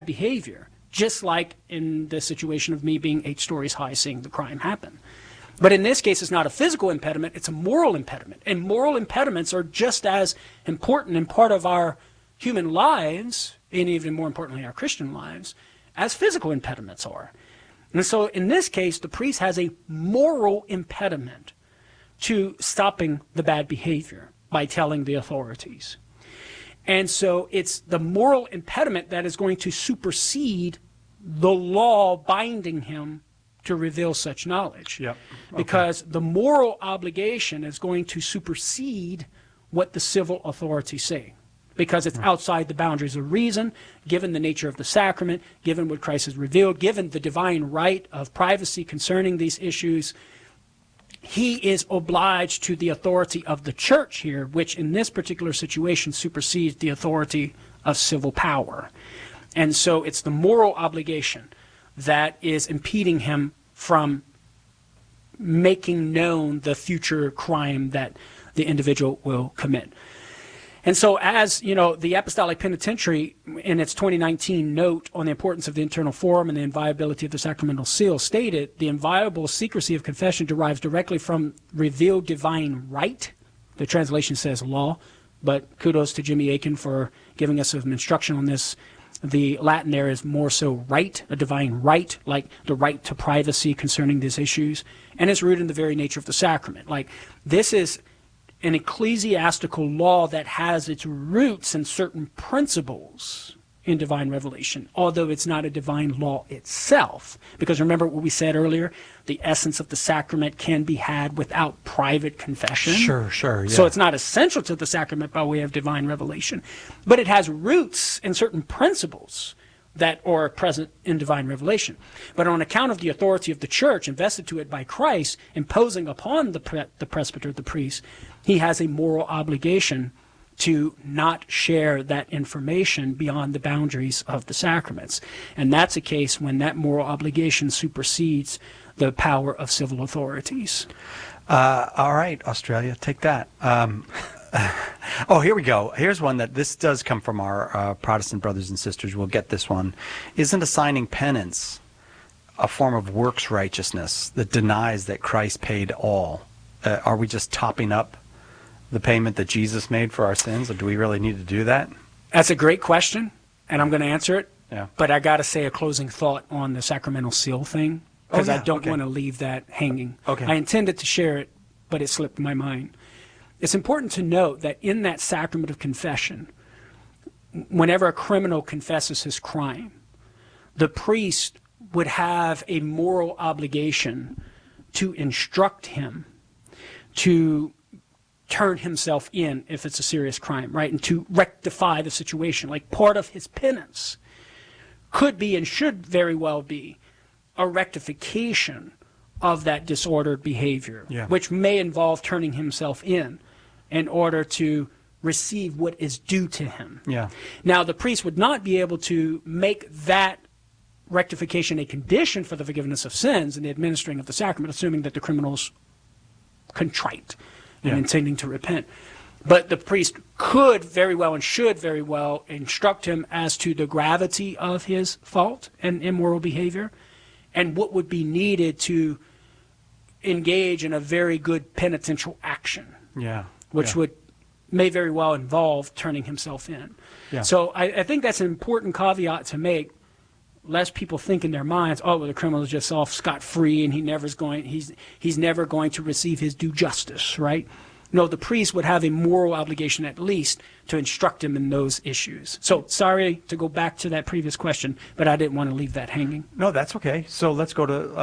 behavior, just like in the situation of me being 8 stories high seeing the crime happen. But in this case, it's not a physical impediment, it's a moral impediment. And moral impediments are just as important and part of our human lives, and even more importantly, our Christian lives, as physical impediments are. And so in this case, the priest has a moral impediment to stopping the bad behavior by telling the authorities. And so it's the moral impediment that is going to supersede the law binding him to reveal such knowledge. Yep. Okay. Because the moral obligation is going to supersede what the civil authorities say. Because it's outside the boundaries of reason, given the nature of the sacrament, given what Christ has revealed, given the divine right of privacy concerning these issues. He is obliged to the authority of the church here, which in this particular situation supersedes the authority of civil power. And so it's the moral obligation that is impeding him from making known the future crime that the individual will commit. And so as, you know, the Apostolic Penitentiary in its 2019 note on the importance of the internal form and the inviolability of the sacramental seal stated, the inviolable secrecy of confession derives directly from revealed divine right. The translation says law, but kudos to Jimmy Akin for giving us some instruction on this. The Latin there is more so right, a divine right, like the right to privacy concerning these issues, and it's rooted in the very nature of the sacrament. Like, this is an ecclesiastical law that has its roots in certain principles in divine revelation, although it's not a divine law itself. Because remember what we said earlier, the essence of the sacrament can be had without private confession. Sure, yeah. So it's not essential to the sacrament by way of divine revelation, but it has roots in certain principles that are present in divine revelation. But on account of the authority of the church invested to it by Christ, imposing upon the presbyter, the priest, he has a moral obligation to not share that information beyond the boundaries of the sacraments. And that's a case when that moral obligation supersedes the power of civil authorities. All right, Australia, take that. Oh, here we go. Here's one that this does come from our Protestant brothers and sisters. We'll get this one. Isn't assigning penance a form of works righteousness that denies that Christ paid all? Are we just topping up the payment that Jesus made for our sins, or do we really need to do that? That's a great question, and I'm going to answer it. Yeah. But I got to say a closing thought on the sacramental seal thing, because I don't want to leave that hanging. Okay. I intended to share it, but it slipped my mind. It's important to note that in that sacrament of confession, whenever a criminal confesses his crime, the priest would have a moral obligation to instruct him to turn himself in if it's a serious crime, right? And to rectify the situation. Like, part of his penance could be and should very well be a rectification of that disordered behavior, which may involve turning himself in order to receive what is due to him. Yeah. Now, the priest would not be able to make that rectification a condition for the forgiveness of sins and the administering of the sacrament, assuming that the criminal's contrite and intending to repent. But the priest could very well and should very well instruct him as to the gravity of his fault and immoral behavior and what would be needed to engage in a very good penitential action. Which may very well involve turning himself in. So I think that's an important caveat to make, lest people think in their minds, oh, well, the criminal is just off scot-free and he's never going to receive his due justice, right? No, the priest would have a moral obligation at least to instruct him in those issues. So sorry to go back to that previous question, but I didn't want to leave that hanging. No, that's okay. So let's go to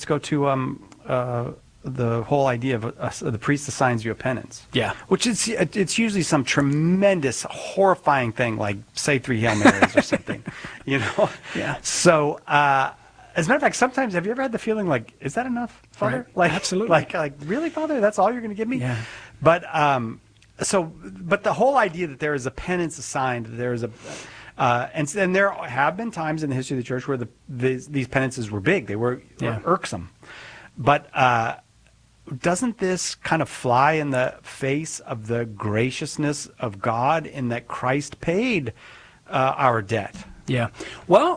the whole idea of the priest assigns you a penance. Yeah. Which it's usually some tremendous, horrifying thing, like say 3 Hail Marys or something, you know? Yeah. So, as a matter of fact, sometimes, have you ever had the feeling like, is that enough, Father? Right. Like, absolutely. Like, really, Father? That's all you're going to give me? Yeah. But, but the whole idea that there is a penance assigned, that there is a, and there have been times in the history of the church where these penances were big. They were irksome. But, doesn't this kind of fly in the face of the graciousness of God in that Christ paid our debt? Yeah. Well,